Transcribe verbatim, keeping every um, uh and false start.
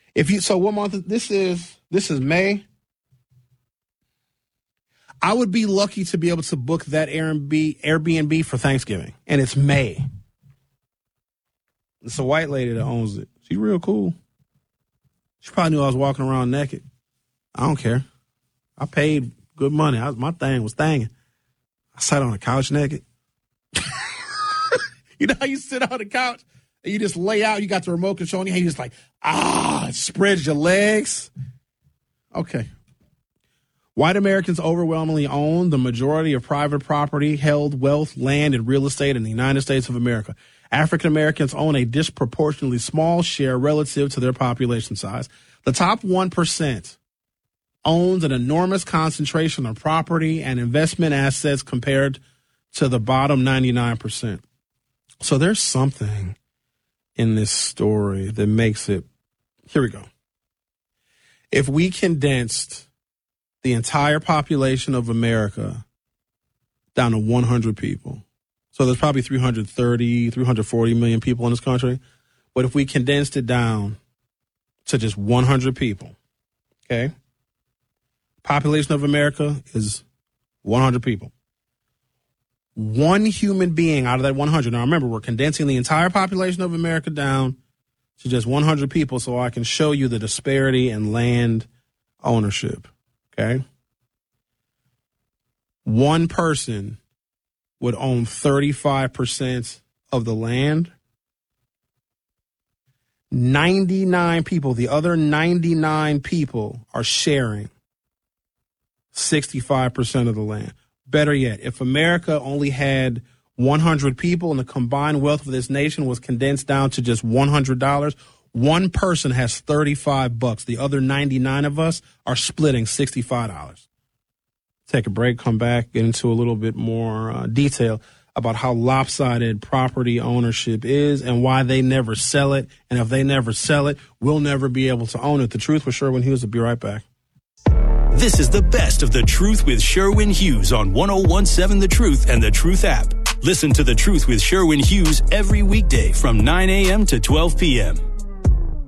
If you so what month is- this is this is May. I would be lucky to be able to book that Airbnb Airbnb for Thanksgiving, and it's May. It's a white lady that owns it. She's real cool. She probably knew I was walking around naked. I don't care. I paid good money. I was, my thing was thanging. I sat on a couch naked. You know how you sit on the couch and you just lay out, you got the remote control, and you just like, ah, spread your legs. Okay. White Americans overwhelmingly own the majority of private property, held wealth, land, and real estate in the United States of America. African Americans own a disproportionately small share relative to their population size. The top one percent owns an enormous concentration of property and investment assets compared to the bottom ninety-nine percent. So there's something in this story that makes it, here we go. If we condensed the entire population of America down to one hundred people, so there's probably three hundred thirty, three hundred forty million people in this country, but if we condensed it down to just one hundred people, okay, population of America is one hundred people. One human being out of that one hundred. Now, remember, we're condensing the entire population of America down to just one hundred people so I can show you the disparity in land ownership, okay? One person would own thirty-five percent of the land. ninety-nine people, the other ninety-nine people are sharing sixty-five percent of the land. Better yet, if America only had one hundred people and the combined wealth of this nation was condensed down to just one hundred dollars, one person has thirty-five bucks. The other ninety-nine of us are splitting sixty-five dollars. Take a break, come back, get into a little bit more uh, detail about how lopsided property ownership is and why they never sell it. And if they never sell it, we'll never be able to own it. The Truth with Sherwin Hughes will be right back. This is the best of The Truth with Sherwin Hughes on one oh one seven The Truth and The Truth app. Listen to The Truth with Sherwin Hughes every weekday from nine a.m. to twelve p.m.